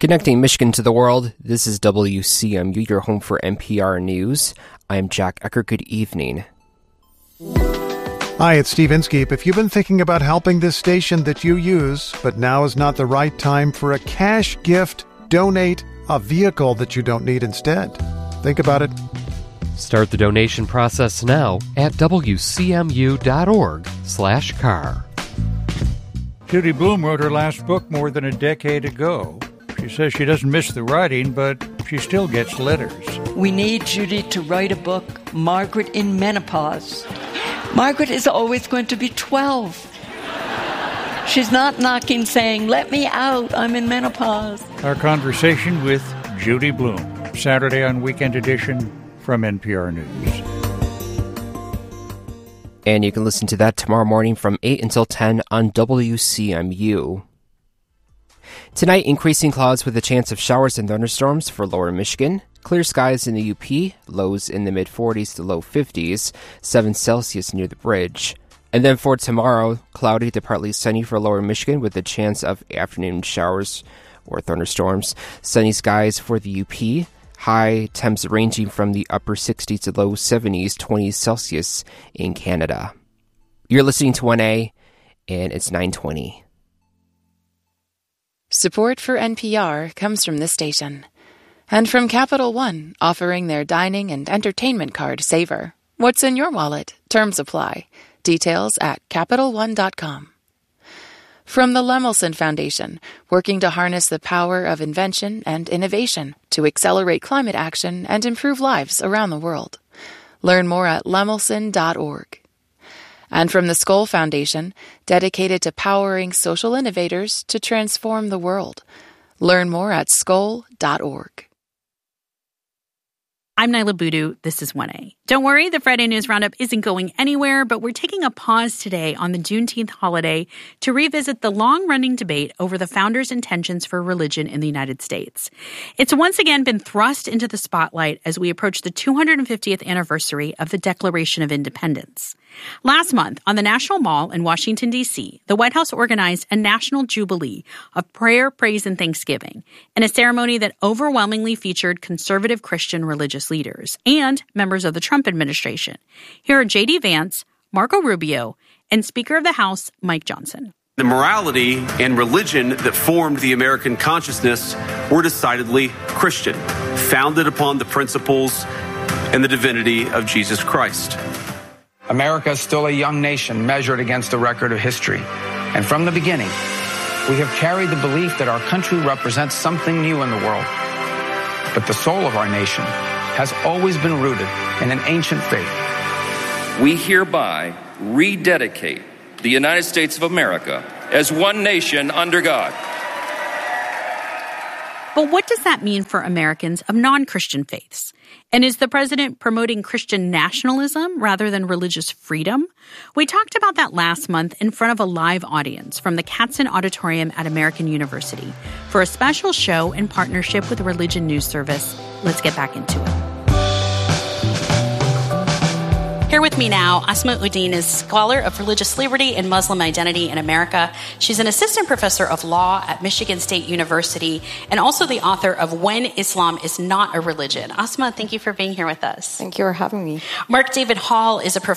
Connecting Michigan to the world, this is WCMU, your home for NPR News. I'm Jack Ecker. Good evening. Hi, it's Steve Inskeep. If you've been thinking about helping this station that you use, but now is not the right time for a cash gift, donate a vehicle that you don't need instead. Think about it. Start the donation process now at wcmu.org/car. Judy Blume wrote her last book more than a decade ago. She says she doesn't miss the writing, but she still gets letters. We need Judy to write a book, Margaret in Menopause. Margaret is always going to be 12. She's not knocking saying, let me out, I'm in menopause. Our conversation with Judy Blume, Saturday on Weekend Edition from NPR News. And you can listen to that tomorrow morning from 8 until 10 on WCMU. Tonight, increasing clouds with a chance of showers and thunderstorms for lower Michigan. Clear skies in the UP, lows in the mid-40s to low 50s, 7 Celsius near the bridge. And then for tomorrow, cloudy to partly sunny for lower Michigan with a chance of afternoon showers or thunderstorms. Sunny skies for the UP, high temps ranging from the upper 60s to low 70s, 20 Celsius in Canada. You're listening to 1A, and it's 9:20. Support for NPR comes from this station. And from Capital One, offering their dining and entertainment card Savor. What's in your wallet? Terms apply. Details at CapitalOne.com. From the Lemelson Foundation, working to harness the power of invention and innovation to accelerate climate action and improve lives around the world. Learn more at lemelson.org. And from the Skoll Foundation, dedicated to powering social innovators to transform the world. Learn more at skoll.org. I'm Nyla Boodoo. This is 1A. Don't worry, the Friday News Roundup isn't going anywhere, but we're taking a pause today on the Juneteenth holiday to revisit the long-running debate over the founders' intentions for religion in the United States. It's once again been thrust into the spotlight as we approach the 250th anniversary of the Declaration of Independence. Last month, on the National Mall in Washington, D.C., the White House organized a national jubilee of prayer, praise, and thanksgiving, in a ceremony that overwhelmingly featured conservative Christian religious leaders and members of the Trump administration. Here are J.D. Vance, Marco Rubio, and Speaker of the House, Mike Johnson. The morality and religion that formed the American consciousness were decidedly Christian, founded upon the principles and the divinity of Jesus Christ. America is still a young nation measured against the record of history. And from the beginning, we have carried the belief that our country represents something new in the world. But the soul of our nation has always been rooted in an ancient faith. We hereby rededicate the United States of America as one nation under God. But what does that mean for Americans of non-Christian faiths? And is the president promoting Christian nationalism rather than religious freedom? We talked about that last month in front of a live audience from the Katzen Auditorium at American University for a special show in partnership with Religion News Service. Let's get back into it. Here with me now, Asma Uddin is scholar of religious liberty and Muslim identity in America. She's an assistant professor of law at Michigan State University and also the author of When Islam is Not a Religion. Asma, thank you for being here with us. Thank you for having me. Mark David Hall is a professor